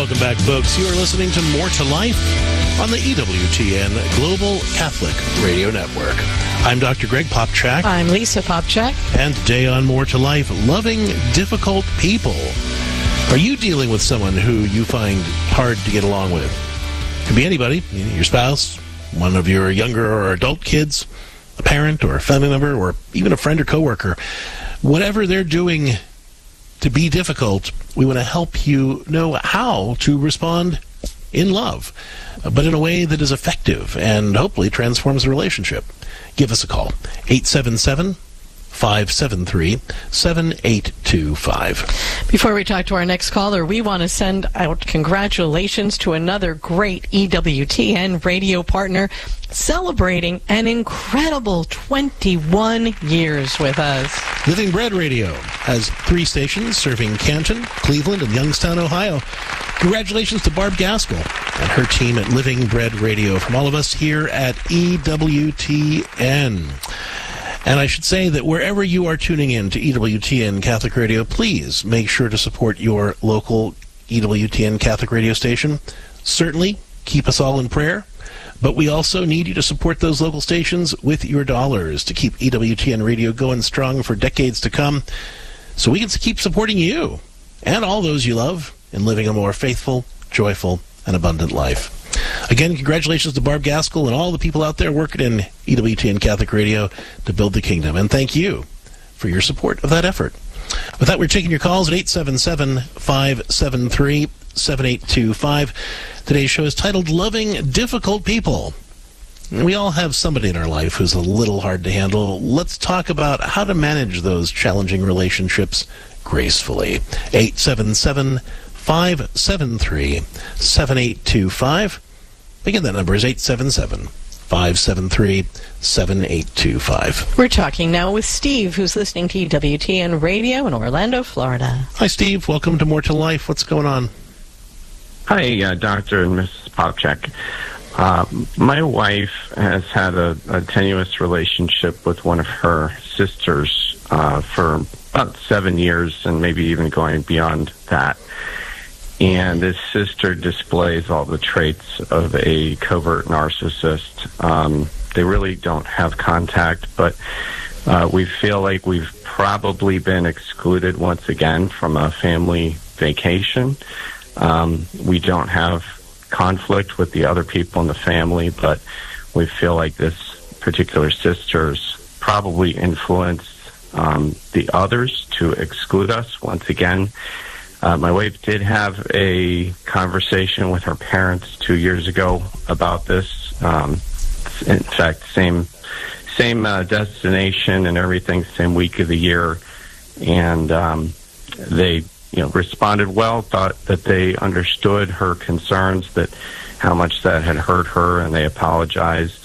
Welcome back, folks. You are listening to More to Life on the EWTN Global Catholic Radio Network. I'm Dr. Greg Popcak. I'm Lisa Popcak. And today on More to Life, loving difficult people. Are you dealing with someone who you find hard to get along with? Could be anybody, your spouse, one of your younger or adult kids, a parent or a family member, or even a friend or coworker. Whatever they're doing to be difficult, we want to help you know how to respond in love, but in a way that is effective and hopefully transforms the relationship. Give us a call, 877-573-7825. Before we talk to our next caller, we want to send out congratulations to another great EWTN radio partner celebrating an incredible 21 years with us. Living Bread Radio has 3 stations serving Canton, Cleveland, and Youngstown, Ohio. Congratulations to Barb Gaskell and her team at Living Bread Radio from all of us here at EWTN. And I should say that wherever you are tuning in to EWTN Catholic Radio, please make sure to support your local EWTN Catholic Radio station. Certainly, keep us all in prayer. But we also need you to support those local stations with your dollars to keep EWTN Radio going strong for decades to come, so we can keep supporting you and all those you love in living a more faithful, joyful, and abundant life. Again, congratulations to Barb Gaskell and all the people out there working in EWTN Catholic Radio to build the kingdom. And thank you for your support of that effort. With that, we're taking your calls at 877-573-7825. Today's show is titled Loving Difficult People. We all have somebody in our life who's a little hard to handle. Let's talk about how to manage those challenging relationships gracefully. 877-573-7825. Again, that number is 877-573-7825. We're talking now with Steve, who's listening to EWTN Radio in Orlando, Florida. Hi, Steve. Welcome to More to Life. What's going on? Hi, Dr. and Mrs. Popcak. My wife has had a tenuous relationship with one of her sisters for about 7 years, and maybe even going beyond that. And this sister displays all the traits of a covert narcissist. They really don't have contact, but we feel like we've probably been excluded once again from a family vacation. We don't have conflict with the other people in the family, but we feel like this particular sister's probably influenced the others to exclude us once again. My wife did have a conversation with her parents 2 years ago about this. In fact, same destination and everything, same week of the year, and they responded well, thought that they understood her concerns, that how much that had hurt her, and they apologized.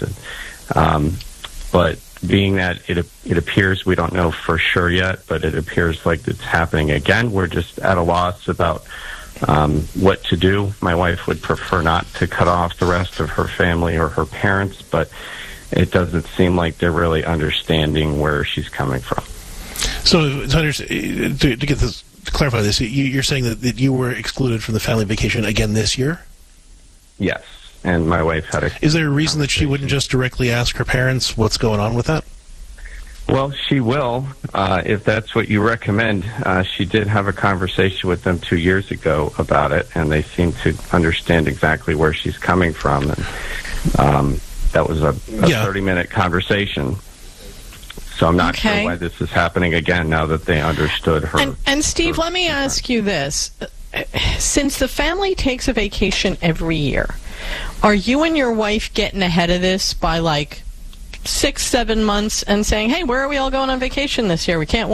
But being that it appears, we don't know for sure yet, but it appears like it's happening again. We're just at a loss about what to do. My wife would prefer not to cut off the rest of her family or her parents, but it doesn't seem like they're really understanding where she's coming from. So to get this, to clarify this, you're saying that you were excluded from the family vacation again this year? Yes, and my wife had a... Is there a reason that she wouldn't just directly ask her parents what's going on with that? Well, she will, if that's what you recommend. She did have a conversation with them 2 years ago about it, and they seem to understand exactly where she's coming from. And that was a 30-minute conversation. So I'm not sure why this is happening again now that they understood her. And Steve, let me ask you this. Since the family takes a vacation every year, are you and your wife getting ahead of this by 6-7 months and saying, hey, where are we all going on vacation this year? We can't